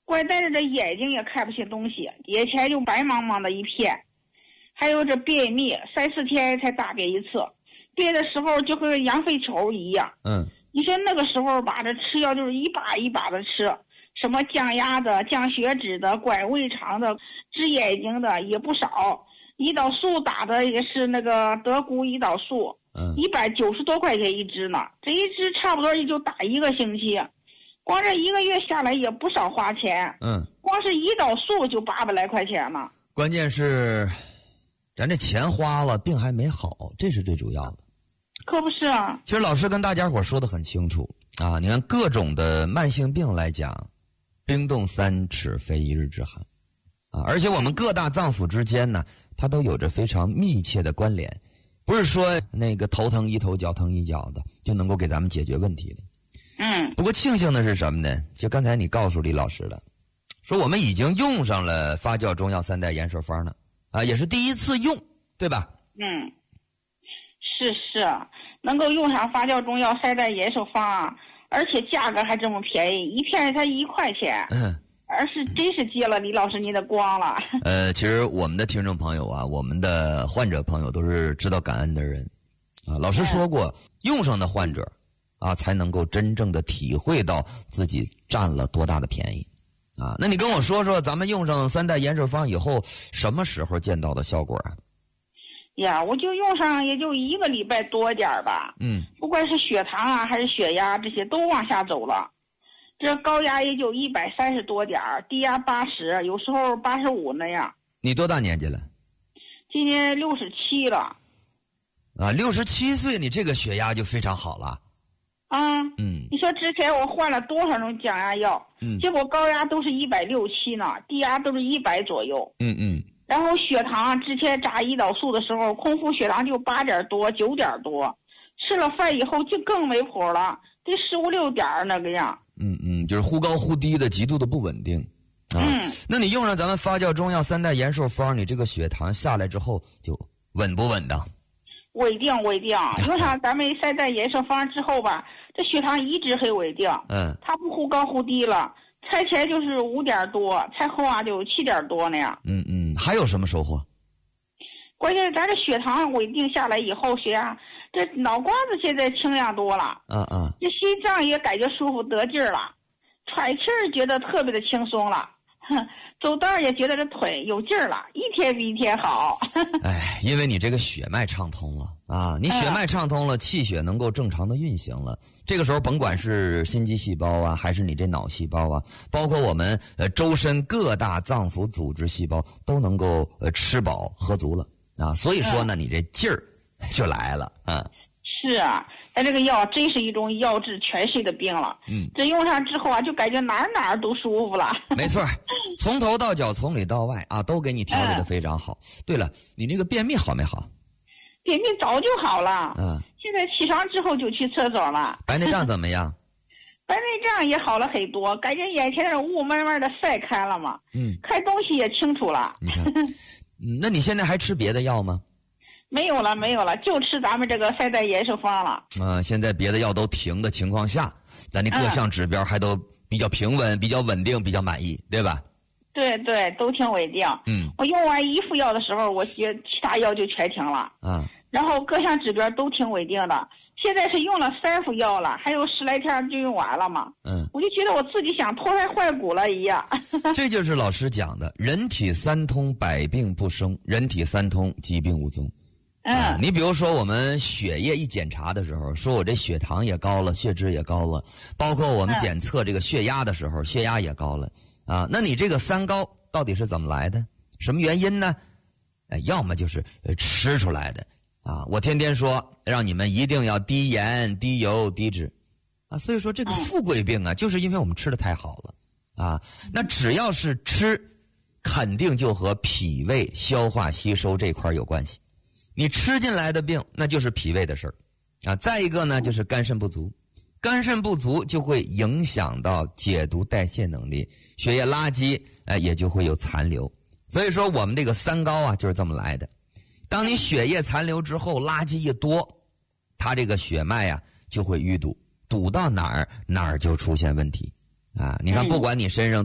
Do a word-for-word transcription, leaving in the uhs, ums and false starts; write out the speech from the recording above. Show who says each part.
Speaker 1: 怪带着这眼睛也看不清东西，眼前就白茫茫的一片。还有这便秘，三四天才大便一次，便的时候就和羊粪球一样。
Speaker 2: 嗯，
Speaker 1: 你说那个时候吧，这吃药就是一把一把的吃，什么降压的、降血脂的、管胃肠的、治眼睛的也不少。胰岛素打的也是那个德国胰岛素，
Speaker 2: 嗯，
Speaker 1: 一百九十多块钱一支呢，这一支差不多也就打一个星期，光这一个月下来也不少花钱。
Speaker 2: 嗯，
Speaker 1: 光是胰岛素就八百来块钱呢。
Speaker 2: 关键是，咱这钱花了，病还没好，这是最主要的。
Speaker 1: 可不是啊。
Speaker 2: 其实老师跟大家伙说的很清楚啊，你看各种的慢性病来讲，冰冻三尺非一日之寒啊，而且我们各大脏腑之间呢，它都有着非常密切的关联，不是说那个头疼一头脚疼一脚的就能够给咱们解决问题的。
Speaker 1: 嗯。
Speaker 2: 不过庆幸的是什么呢？就刚才你告诉李老师了，说我们已经用上了发酵中药三代延寿方了啊，也是第一次用，对吧？
Speaker 1: 嗯，是是，能够用上发酵中药三代延寿方啊，而且价格还这么便宜，一片才一块钱。
Speaker 2: 嗯。
Speaker 1: 而是真是接了李老师您的光了。
Speaker 2: 呃，其实我们的听众朋友啊，我们的患者朋友都是知道感恩的人啊。老师说过，用上的患者啊，才能够真正的体会到自己占了多大的便宜啊。那你跟我说说，咱们用上三代延寿方以后，什么时候见到的效果啊？
Speaker 1: 呀，我就用上也就一个礼拜多点儿吧。
Speaker 2: 嗯。
Speaker 1: 不管是血糖啊，还是血压，这些都往下走了。这高压也就一百三十多点儿，低压八十，有时候八十五那样。
Speaker 2: 你多大年纪了？
Speaker 1: 今年六十七了。
Speaker 2: 啊，六十七岁，你这个血压就非常好了。
Speaker 1: 啊，
Speaker 2: 嗯，
Speaker 1: 你说之前我换了多少种降压药，
Speaker 2: 嗯，
Speaker 1: 结果高压都是一百六七呢，低压都是一百左右。
Speaker 2: 嗯嗯。
Speaker 1: 然后血糖之前扎胰岛素的时候，空腹血糖就八点多、九点多，吃了饭以后就更没谱了，得十五六点那个样。
Speaker 2: 嗯嗯，就是忽高忽低的，极度的不稳定。啊、
Speaker 1: 嗯，
Speaker 2: 那你用上咱们发酵中药三代延寿方，你这个血糖下来之后就稳不稳当？
Speaker 1: 稳定稳定，用上咱们三代延寿方之后吧，这血糖一直很稳定。
Speaker 2: 嗯，
Speaker 1: 它不忽高忽低了，菜前就是五点多，菜后啊就七点多那样。
Speaker 2: 嗯嗯，还有什么收获？
Speaker 1: 关键咱这血糖稳定下来以后，血压这脑瓜子现在轻量多了。
Speaker 2: 嗯嗯，
Speaker 1: 这心脏也感觉舒服得劲儿了，喘气儿觉得特别的轻松了，哼，走道也觉得这腿有劲儿了，一天比一天好。
Speaker 2: 哎，因为你这个血脉畅通了啊，你血脉畅通了，气血能够正常的运行了。这个时候，甭管是心肌细胞啊，还是你这脑细胞啊，包括我们呃周身各大脏腑组织细胞，都能够呃吃饱喝足了啊。所以说呢，你这劲儿就来了啊。
Speaker 1: 是啊，咱这个药真是一种药治全身的病了。
Speaker 2: 嗯，
Speaker 1: 这用上之后啊，就感觉哪儿哪儿都舒服了。
Speaker 2: 没错，从头到脚，从里到外啊，都给你调理的非常好。嗯、对了，你那个便秘好没好？
Speaker 1: 便秘早就好了。
Speaker 2: 嗯，
Speaker 1: 现在起床之后就去厕所了。
Speaker 2: 白内障怎么样？
Speaker 1: 白内障也好了很多，感觉眼前的雾慢慢的晒开了嘛。
Speaker 2: 嗯，
Speaker 1: 看东西也清楚了。
Speaker 2: 你看，嗯，那你现在还吃别的药吗？
Speaker 1: 没有了，没有了，就吃咱们这个三代延寿方了。
Speaker 2: 啊、呃，现在别的药都停的情况下，咱这各项指标还都比较平稳、嗯、比较稳定、比较满意，对吧？
Speaker 1: 对对，都挺稳定。
Speaker 2: 嗯，
Speaker 1: 我用完一副药的时候，我觉其他药就全停了。
Speaker 2: 啊，
Speaker 1: 然后各项指标都挺稳定的。现在是用了三副药了，还有十来天就用完了嘛。
Speaker 2: 嗯，
Speaker 1: 我就觉得我自己想脱胎换骨了一样。
Speaker 2: 这就是老师讲的，人体三通，百病不生；人体三通，疾病无踪。
Speaker 1: 嗯、
Speaker 2: 啊，你比如说我们血液一检查的时候，说我这血糖也高了，血脂也高了，包括我们检测这个血压的时候，嗯、血压也高了啊。那你这个三高到底是怎么来的？什么原因呢？哎，要么就是吃出来的啊。我天天说让你们一定要低盐、低油、低脂啊。所以说这个富贵病啊，就是因为我们吃的太好了啊。那只要是吃，肯定就和脾胃、消化、吸收这块有关系。你吃进来的病，那就是脾胃的事儿，啊，再一个呢就是肝肾不足，肝肾不足就会影响到解毒代谢能力，血液垃圾，哎，也就会有残留。所以说我们这个三高啊就是这么来的。当你血液残留之后，垃圾一多，它这个血脉啊就会淤堵，堵到哪儿哪儿就出现问题，啊，你看不管你身上